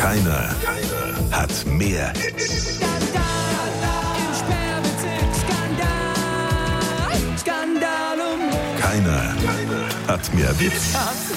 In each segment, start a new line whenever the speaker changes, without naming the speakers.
Keiner hat mehr Hits. Keiner hat mehr Witz.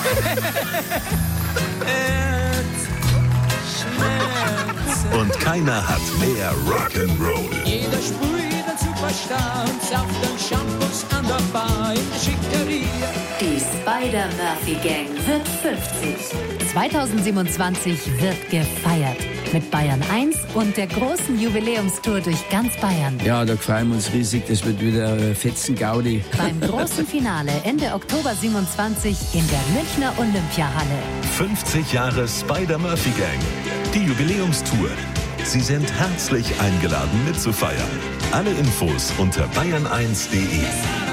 Und keiner hat mehr Rock'n'Roll.
Jeder sprüht einen Superstar und sauft den Shampoos an der Bar in der Schickeria.
Die Spider-Murphy-Gang wird 50. 2027 wird gefeiert. Mit Bayern 1 und der großen Jubiläumstour durch ganz Bayern.
Ja, da freuen wir uns riesig. Das wird wieder Fetzen-Gaudi.
Beim großen Finale Ende Oktober 27 in der Münchner Olympiahalle.
50 Jahre Spider-Murphy-Gang. Die Jubiläumstour. Sie sind herzlich eingeladen mitzufeiern. Alle Infos unter bayern1.de.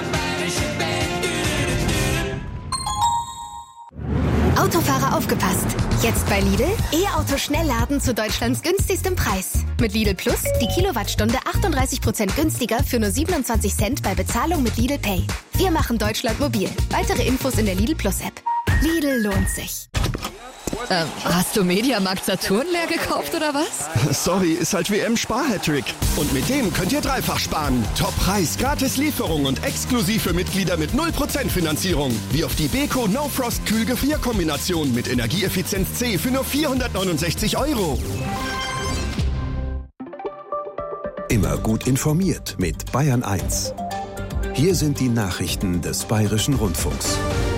Autofahrer aufgepasst! Jetzt bei Lidl E-Auto-Schnellladen zu Deutschlands günstigstem Preis. Mit Lidl Plus die Kilowattstunde 38% günstiger für nur 27 Cent bei Bezahlung mit Lidl Pay. Wir machen Deutschland mobil. Weitere Infos in der Lidl Plus App. Lidl lohnt sich.
Hast du Mediamarkt Saturn leer gekauft oder was?
Sorry, ist halt WM-Spar-Hattrick. Und mit dem könnt ihr dreifach sparen. Top-Preis, Gratis-Lieferung und exklusiv für Mitglieder mit 0% Finanzierung. Wie auf die Beko No-Frost-Kühl-Gefrier-Kombination mit Energieeffizienz C für nur 469 €.
Immer gut informiert mit Bayern 1. Hier sind die Nachrichten des Bayerischen Rundfunks.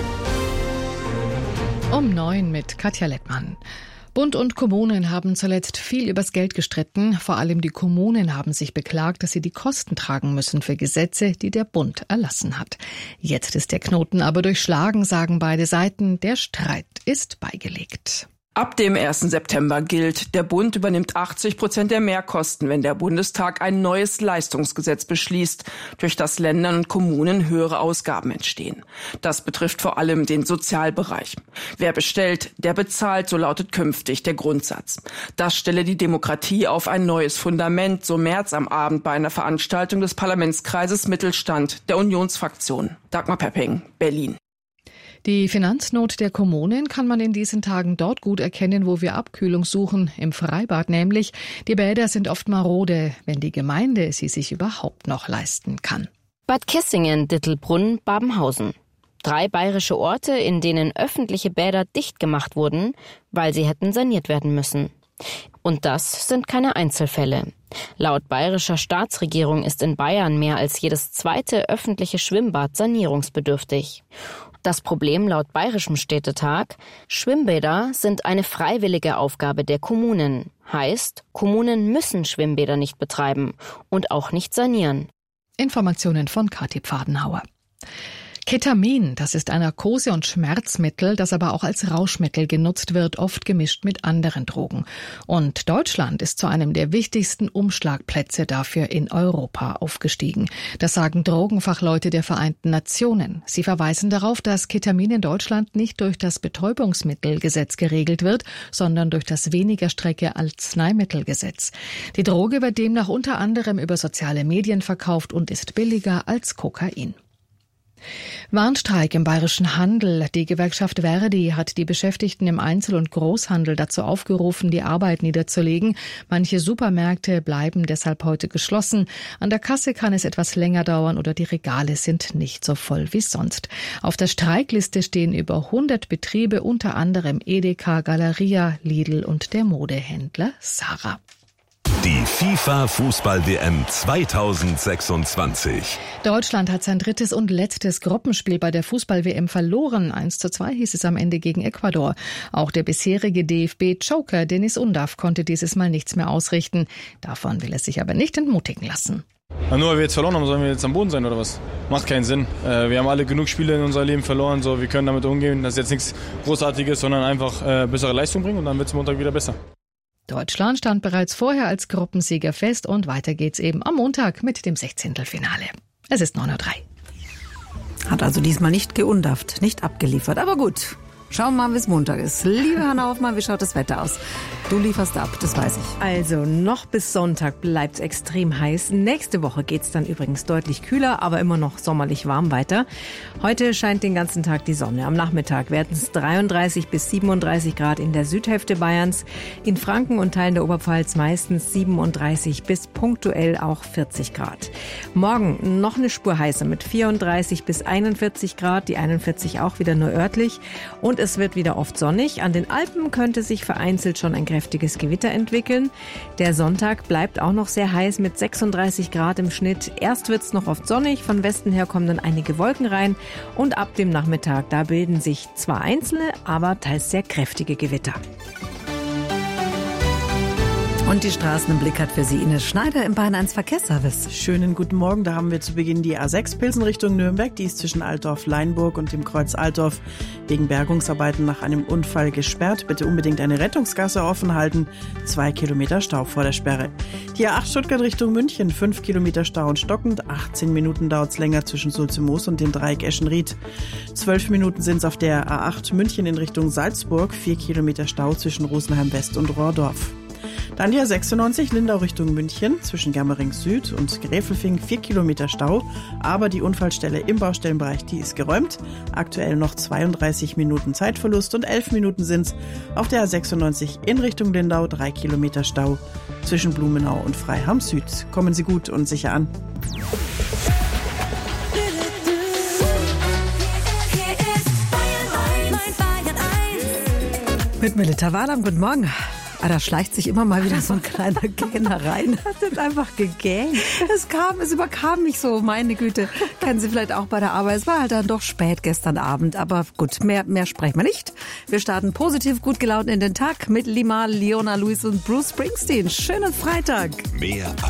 Um 9 mit Katja Lettmann. Bund und Kommunen haben zuletzt viel übers Geld gestritten. Vor allem die Kommunen haben sich beklagt, dass sie die Kosten tragen müssen für Gesetze, die der Bund erlassen hat. Jetzt ist der Knoten aber durchschlagen, sagen beide Seiten. Der Streit ist beigelegt.
Ab dem 1. September gilt, der Bund übernimmt 80% der Mehrkosten, wenn der Bundestag ein neues Leistungsgesetz beschließt, durch das Ländern und Kommunen höhere Ausgaben entstehen. Das betrifft vor allem den Sozialbereich. Wer bestellt, der bezahlt, so lautet künftig der Grundsatz. Das stelle die Demokratie auf ein neues Fundament, so Merz am Abend bei einer Veranstaltung des Parlamentskreises Mittelstand der Unionsfraktion. Dagmar Pepping, Berlin.
Die Finanznot der Kommunen kann man in diesen Tagen dort gut erkennen, wo wir Abkühlung suchen, im Freibad nämlich. Die Bäder sind oft marode, wenn die Gemeinde sie sich überhaupt noch leisten kann.
Bad Kissingen, Dittelbrunn, Babenhausen. 3 bayerische Orte, in denen öffentliche Bäder dicht gemacht wurden, weil sie hätten saniert werden müssen. Und das sind keine Einzelfälle. Laut bayerischer Staatsregierung ist in Bayern mehr als jedes zweite öffentliche Schwimmbad sanierungsbedürftig. Das Problem laut Bayerischem Städtetag: Schwimmbäder sind eine freiwillige Aufgabe der Kommunen. Heißt, Kommunen müssen Schwimmbäder nicht betreiben und auch nicht sanieren.
Informationen von Kathi Pfadenhauer. Ketamin, das ist ein Narkose- und Schmerzmittel, das aber auch als Rauschmittel genutzt wird, oft gemischt mit anderen Drogen. Und Deutschland ist zu einem der wichtigsten Umschlagplätze dafür in Europa aufgestiegen. Das sagen Drogenfachleute der Vereinten Nationen. Sie verweisen darauf, dass Ketamin in Deutschland nicht durch das Betäubungsmittelgesetz geregelt wird, sondern durch das weniger strenge Arzneimittelgesetz. Die Droge wird demnach unter anderem über soziale Medien verkauft und ist billiger als Kokain. Warnstreik im bayerischen Handel. Die Gewerkschaft Verdi hat die Beschäftigten im Einzel- und Großhandel dazu aufgerufen, die Arbeit niederzulegen. Manche Supermärkte bleiben deshalb heute geschlossen. An der Kasse kann es etwas länger dauern oder die Regale sind nicht so voll wie sonst. Auf der Streikliste stehen über 100 Betriebe, unter anderem Edeka, Galeria, Lidl und der Modehändler Zara.
Die FIFA-Fußball-WM 2026.
Deutschland hat sein drittes und letztes Gruppenspiel bei der Fußball-WM verloren. 1:2 hieß es am Ende gegen Ecuador. Auch der bisherige DFB-Joker Dennis Undaff konnte dieses Mal nichts mehr ausrichten. Davon will er sich aber nicht entmutigen lassen.
Nur weil wir jetzt verloren haben, sollen wir jetzt am Boden sein oder was? Macht keinen Sinn. Wir haben alle genug Spiele in unserem Leben verloren. So, wir können damit umgehen. Das ist jetzt nichts Großartiges, sondern einfach bessere Leistung bringen und dann wird es Montag wieder besser.
Deutschland stand bereits vorher als Gruppensieger fest und weiter geht's eben am Montag mit dem 16. Es ist 9:03 Uhr.
Hat also diesmal nicht geundafft, nicht abgeliefert. Aber gut, Schauen wir mal, wie es Montag ist. Liebe Hanna Hoffmann, wie schaut das Wetter aus? Du lieferst ab, das weiß ich.
Also noch bis Sonntag bleibt es extrem heiß. Nächste Woche geht es dann übrigens deutlich kühler, aber immer noch sommerlich warm weiter. Heute scheint den ganzen Tag die Sonne. Am Nachmittag werden es 33 bis 37 Grad in der Südhälfte Bayerns. In Franken und Teilen der Oberpfalz meistens 37 bis punktuell auch 40 Grad. Morgen noch eine Spur heißer mit 34 bis 41 Grad, die 41 auch wieder nur örtlich. Und es wird wieder oft sonnig. An den Alpen könnte sich vereinzelt schon ein kräftiges Gewitter entwickeln. Der Sonntag bleibt auch noch sehr heiß mit 36 Grad im Schnitt. Erst wird es noch oft sonnig, von Westen her kommen dann einige Wolken rein und ab dem Nachmittag, da bilden sich zwar einzelne, aber teils sehr kräftige Gewitter.
Und die Straßen im Blick hat für Sie Ines Schneider im Bayern 1 Verkehrsservice.
Schönen guten Morgen, da haben wir zu Beginn die A6 Pilsen Richtung Nürnberg. Die ist zwischen Altdorf-Leinburg und dem Kreuz Altdorf wegen Bergungsarbeiten nach einem Unfall gesperrt. Bitte unbedingt eine Rettungsgasse offen halten. 2 Kilometer Stau vor der Sperre. Die A8 Stuttgart Richtung München, 5 Kilometer Stau und stockend. 18 Minuten dauert es länger zwischen Sulze-Moos und dem Dreieck Eschenried. 12 Minuten sind es auf der A8 München in Richtung Salzburg. 4 Kilometer Stau zwischen Rosenheim West und Rohrdorf. Dann die A96 Lindau Richtung München zwischen Germering Süd und Gräfelfing 4 Kilometer Stau, aber die Unfallstelle im Baustellenbereich, die ist geräumt. Aktuell noch 32 Minuten Zeitverlust und 11 Minuten sind's auf der A96 in Richtung Lindau, 3 Kilometer Stau zwischen Blumenau und Freiham Süd. Kommen Sie gut und sicher an.
Mit Melita Wahlern, guten Morgen. Da schleicht sich immer mal wieder so ein kleiner Gähner rein.
Hat einfach gegähnt.
Es überkam mich so, meine Güte. Kennen Sie vielleicht auch bei der Arbeit. Es war halt dann doch spät gestern Abend. Aber gut, mehr sprechen wir nicht. Wir starten positiv gut gelaunt in den Tag mit Limahl, Leona Lewis und Bruce Springsteen. Schönen Freitag.
Mehr